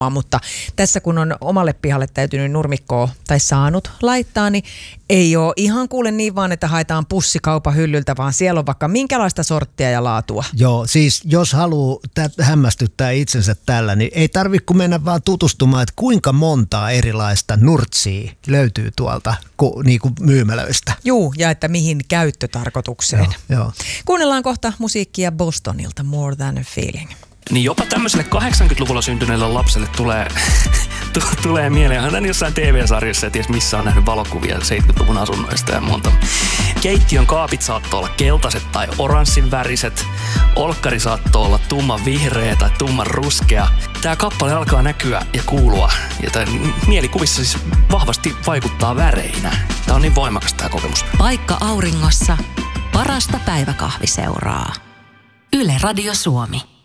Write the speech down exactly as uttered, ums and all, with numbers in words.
Mutta tässä kun on omalle pihalle täytynyt nurmikkoa tai saanut laittaa, niin ei ole ihan kuule niin vaan, että haetaan pussikaupan hyllyltä, vaan siellä on vaikka minkälaista sorttia ja laatua. Joo, siis jos haluaa tä- hämmästyttää itsensä tällä, niin ei tarvitse kun mennä vaan tutustumaan, että kuinka montaa erilaista nurtsia löytyy tuolta ku, niin kuin myymälöistä. Juu, ja että mihin käyttötarkoitukseen. Joo, joo. Kuunnellaan kohta musiikkia Bostonilta, More Than a Feeling. Niin jopa tämmöiselle kahdeksankymmentäluvulla syntyneelle lapselle tulee, t- tulee mieleen, hän jossain T V-sarjassa ja ties missä on nähnyt valokuvia seitsemänkymmentäluvun asunnoista ja muuta. Keittiön kaapit saattoi olla keltaiset tai oranssin väriset, olkkari saattoi olla tumman vihreä tai tumman ruskea. Tää kappale alkaa näkyä ja kuulua, ja tää mielikuvissa siis vahvasti vaikuttaa väreinä. Tää on niin voimakas tää kokemus. Paikka auringossa, parasta päiväkahviseuraa. Yle Radio Suomi.